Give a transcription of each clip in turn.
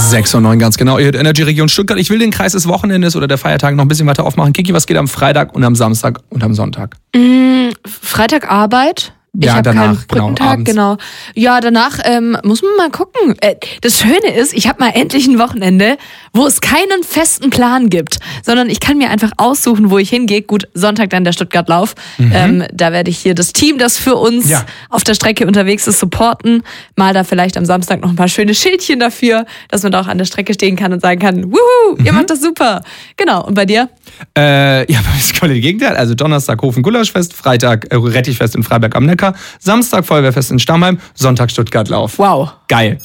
6:09 ganz genau. Ihr hört Energy Region Stuttgart. Ich will den Kreis des Wochenendes oder der Feiertage noch ein bisschen weiter aufmachen. Kiki, was geht am Freitag und am Samstag und am Sonntag? Freitag Arbeit. Ich Ja, habe keinen danach, Brückentag, genau. Ja, danach muss man mal gucken. Das Schöne ist, ich habe mal endlich ein Wochenende, wo es keinen festen Plan gibt, sondern ich kann mir einfach aussuchen, wo ich hingehe. Gut, Sonntag dann der Stuttgart-Lauf. Da werde ich hier das Team, das für uns auf der Strecke unterwegs ist, supporten. Mal da vielleicht am Samstag noch ein paar schöne Schildchen dafür, dass man da auch an der Strecke stehen kann und sagen kann, wuhu, ihr macht das super. Genau, und bei dir? Ja, bei mir ist das komplette Gegenteil. Also Donnerstag Hofen-Gulaschfest, Freitag Rettichfest in Freiberg am Neckar, Samstag Feuerwehrfest in Stammheim, Sonntag Stuttgart-Lauf. Wow. Geil.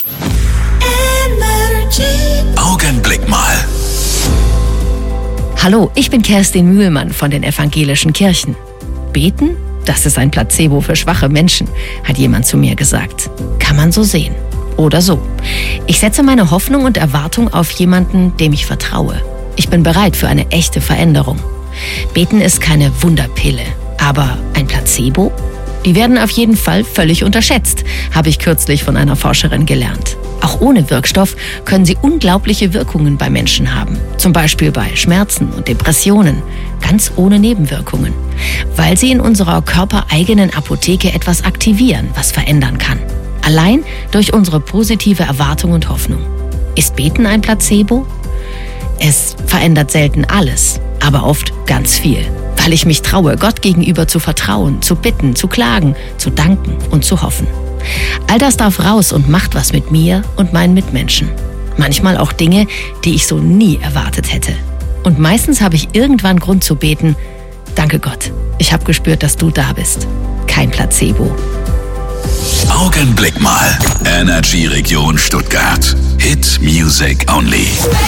Augenblick mal. Hallo, ich bin Kerstin Mühlmann von den Evangelischen Kirchen. Beten? Das ist ein Placebo für schwache Menschen, hat jemand zu mir gesagt. Kann man so sehen. Oder so. Ich setze meine Hoffnung und Erwartung auf jemanden, dem ich vertraue. Ich bin bereit für eine echte Veränderung. Beten ist keine Wunderpille, aber ein Placebo? Die werden auf jeden Fall völlig unterschätzt, habe ich kürzlich von einer Forscherin gelernt. Auch ohne Wirkstoff können sie unglaubliche Wirkungen bei Menschen haben. Zum Beispiel bei Schmerzen und Depressionen, ganz ohne Nebenwirkungen. Weil sie in unserer körpereigenen Apotheke etwas aktivieren, was verändern kann. Allein durch unsere positive Erwartung und Hoffnung. Ist Beten ein Placebo? Es verändert selten alles, aber oft ganz viel. Weil ich mich traue, Gott gegenüber zu vertrauen, zu bitten, zu klagen, zu danken und zu hoffen. All das darf raus und macht was mit mir und meinen Mitmenschen. Manchmal auch Dinge, die ich so nie erwartet hätte. Und meistens habe ich irgendwann Grund zu beten, danke Gott, ich habe gespürt, dass du da bist. Kein Placebo. Augenblick mal. Energy Region Stuttgart. Hit Music Only.